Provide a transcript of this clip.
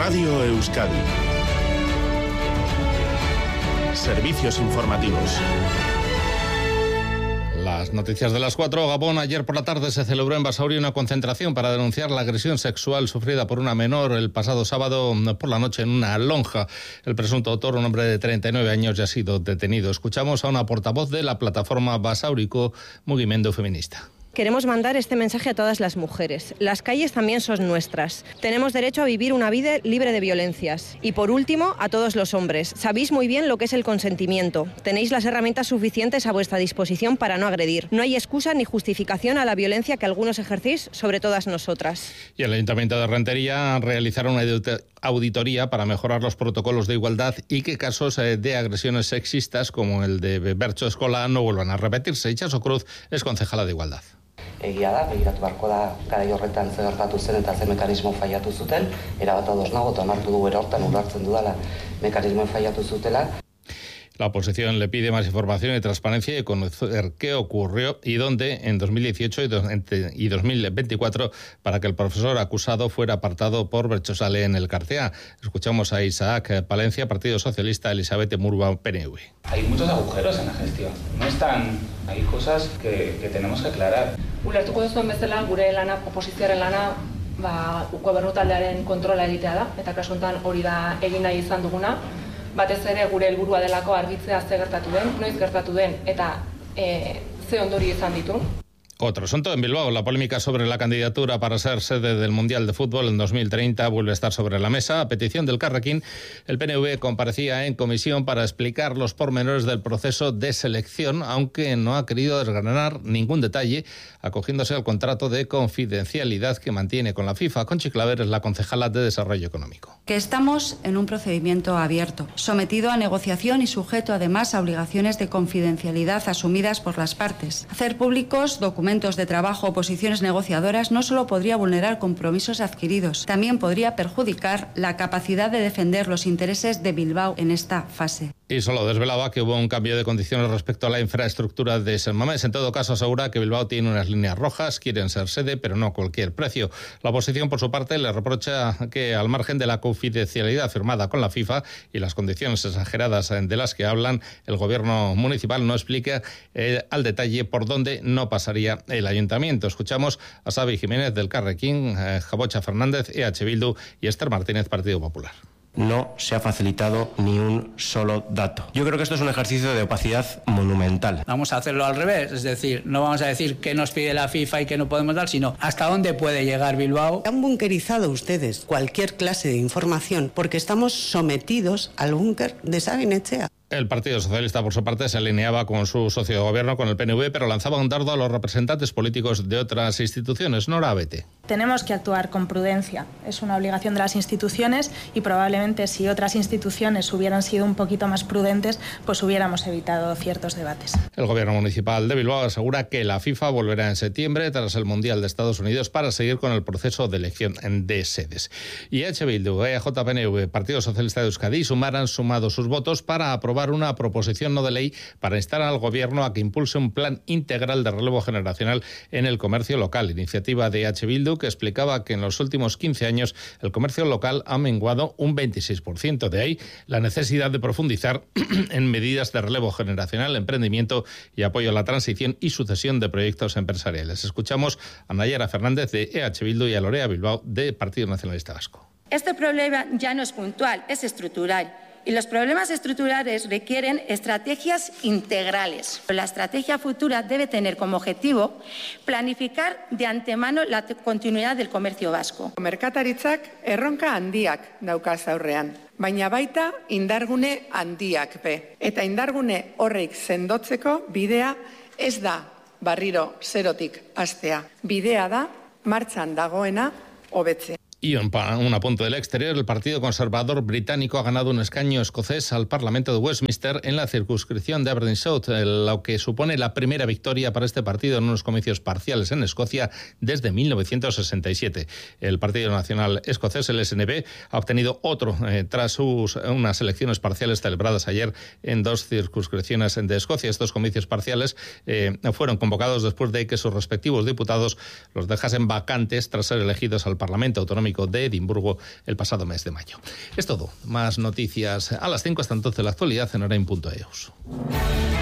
Radio Euskadi. Servicios informativos. Las noticias de las 4. Gabón. Ayer por la tarde se celebró en Basauri una concentración para denunciar la agresión sexual sufrida por una menor el pasado sábado por la noche en una lonja. El presunto autor, un hombre de 39 años, ya ha sido detenido. Escuchamos a una portavoz de la plataforma Basauriko Mugimendu Feminista. Queremos mandar este mensaje a todas las mujeres. Las calles también son nuestras. Tenemos derecho a vivir una vida libre de violencias. Y por último, a todos los hombres. Sabéis muy bien lo que es el consentimiento. Tenéis las herramientas suficientes a vuestra disposición para no agredir. No hay excusa ni justificación a la violencia que algunos ejercéis sobre todas nosotras. Y el Ayuntamiento de Rentería realizará una auditoría para mejorar los protocolos de igualdad y que casos de agresiones sexistas como el de Bertso Eskola no vuelvan a repetirse. Itxaso Cruz es concejala de Igualdad. Egia da, begiratu beharko da garai horretan zer gertatu zen eta ze mekanismo faiatu zuten, erabat ados nago eta onartu dugu hortan ulertzen dudala mekanismoen faiatu zutela. La oposición le pide más información y transparencia y conocer qué ocurrió y dónde en 2018 y 2024 para que el profesor acusado fuera apartado por Berchosale en el Cartea. Escuchamos a Isaac Palencia, Partido Socialista, Elizabeth Murba, PNV. Hay muchos agujeros en la gestión. No están, hay cosas que tenemos que aclarar. Ulertuko duzuen bezala, gure lana, oposizioaren lana, gobernu taldearen kontrola egitea da, eta kasu honetan hori da egin nahi izan duguna. Batez ere gure helburua delako argitzea ze gertatu den, noiz gertatu den eta ze ondorio izan ditu. Otro asunto en Bilbao. La polémica sobre la candidatura para ser sede del Mundial de Fútbol en 2030 vuelve a estar sobre la mesa. A petición del Carrequín, el PNV comparecía en comisión para explicar los pormenores del proceso de selección, aunque no ha querido desgranar ningún detalle, acogiéndose al contrato de confidencialidad que mantiene con la FIFA. Conchi Claver es la concejala de Desarrollo Económico. Que estamos en un procedimiento abierto, sometido a negociación y sujeto además a obligaciones de confidencialidad asumidas por las partes. Hacer públicos documentos de trabajo o posiciones negociadoras no solo podría vulnerar compromisos adquiridos, también podría perjudicar la capacidad de defender los intereses de Bilbao en esta fase. Y solo desvelaba que hubo un cambio de condiciones respecto a la infraestructura de San Mamés. En todo caso, asegura que Bilbao tiene unas líneas rojas, quieren ser sede, pero no a cualquier precio. La oposición, por su parte, le reprocha que, al margen de la confidencialidad firmada con la FIFA y las condiciones exageradas de las que hablan, el gobierno municipal no explica al detalle por dónde no pasaría el ayuntamiento. Escuchamos a Xavi Jiménez del Carrequín, Jabocha Fernández, EH Bildu y Esther Martínez, Partido Popular. No se ha facilitado ni un solo dato. Yo creo que esto es un ejercicio de opacidad monumental. Vamos a hacerlo al revés, es decir, no vamos a decir qué nos pide la FIFA y qué no podemos dar, sino hasta dónde puede llegar Bilbao. Han bunkerizado ustedes cualquier clase de información porque estamos sometidos al búnker de Sabin Etxea. El Partido Socialista, por su parte, se alineaba con su socio de gobierno, con el PNV, pero lanzaba un dardo a los representantes políticos de otras instituciones. Nora Abete. Tenemos que actuar con prudencia. Es una obligación de las instituciones y probablemente si otras instituciones hubieran sido un poquito más prudentes, pues hubiéramos evitado ciertos debates. El gobierno municipal de Bilbao asegura que la FIFA volverá en septiembre tras el Mundial de Estados Unidos para seguir con el proceso de elección de sedes. Y EH Bildu, EAJ-PNV, Partido Socialista de Euskadi, han sumado sus votos para aprobar una proposición no de ley para instar al gobierno a que impulse un plan integral de relevo generacional en el comercio local. Iniciativa de EH Bildu que explicaba que en los últimos 15 años el comercio local ha menguado un 26%. De ahí la necesidad de profundizar en medidas de relevo generacional, emprendimiento y apoyo a la transición y sucesión de proyectos empresariales. Escuchamos a Nayara Fernández de EH Bildu y a Lorea Bilbao de Partido Nacionalista Vasco. Este problema ya no es puntual, es estructural. Y los problemas estructurales requieren estrategias integrales. La estrategia futura debe tener como objetivo planificar de antemano la continuidad del comercio vasco. Merkataritzak erronka handiak daukaz aurrean, baina baita indargune handiak be. Eta indargune horreik sendotzeko bidea ez da barriro zerotik hastea. Bidea da martxan dagoena hobetzea. Y un apunte del exterior, el Partido Conservador británico ha ganado un escaño escocés al Parlamento de Westminster en la circunscripción de Aberdeen South, lo que supone la primera victoria para este partido en unos comicios parciales en Escocia desde 1967. El Partido Nacional Escocés, el SNP, ha obtenido otro tras unas elecciones parciales celebradas ayer en dos circunscripciones de Escocia. Estos comicios parciales fueron convocados después de que sus respectivos diputados los dejasen vacantes tras ser elegidos al Parlamento Autonómico Sinfónico de Edimburgo el pasado mes de mayo. Es todo. Más noticias a las 5. Hasta entonces la actualidad en Orain.eus.